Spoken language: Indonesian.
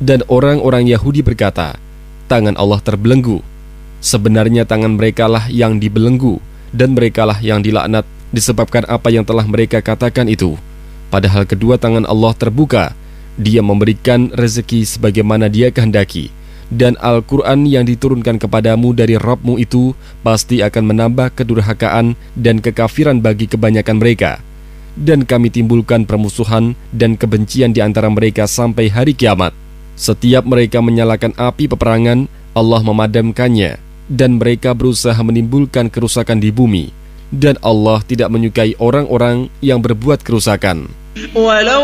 Dan orang-orang Yahudi berkata, tangan Allah terbelenggu. Sebenarnya tangan merekalah yang dibelenggu, dan merekalah yang dilaknat disebabkan apa yang telah mereka katakan itu. Padahal kedua tangan Allah terbuka, Dia memberikan rezeki sebagaimana Dia kehendaki. Dan Al-Quran yang diturunkan kepadamu dari Rabb-Mu itu pasti akan menambah kedurhakaan dan kekafiran bagi kebanyakan mereka. Dan kami timbulkan permusuhan dan kebencian di antara mereka sampai hari kiamat. Setiap mereka menyalakan api peperangan, Allah memadamkannya, dan mereka berusaha menimbulkan kerusakan di bumi. Dan Allah tidak menyukai orang-orang yang berbuat kerusakan.